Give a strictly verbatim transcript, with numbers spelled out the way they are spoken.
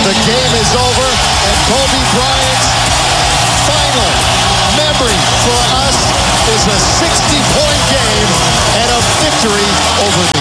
The game is over, and Kobe Bryant's final memory for us is a sixty-point game and a victory over